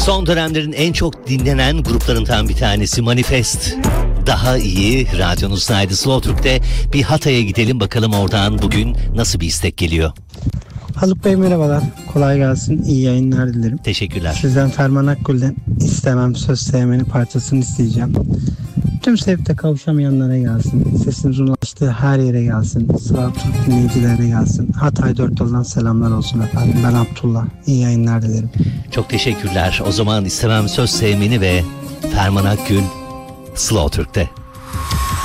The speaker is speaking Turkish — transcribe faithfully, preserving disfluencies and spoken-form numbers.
Son dönemlerin en çok dinlenen gruplarından bir tanesi Manifest. Daha iyi radyonuzdaydı. Slow Türk'te bir Hatay'a gidelim bakalım oradan bugün nasıl bir istek geliyor. Haluk Bey merhabalar. Kolay gelsin. İyi yayınlar dilerim. Teşekkürler. Sizden Ferman Akgül'den istemem söz sevmeni parçasını isteyeceğim. Tüm sevipte kavuşamayanlara gelsin. Sesinizin ulaştığı her yere gelsin. Sıra Türk dinleyicilerine gelsin. Hatay dört yoldan selamlar olsun efendim. Ben Abdullah. İyi yayınlar dilerim. Çok teşekkürler. O zaman istemem söz sevmeni ve Ferman Akgül Slow Türk'te.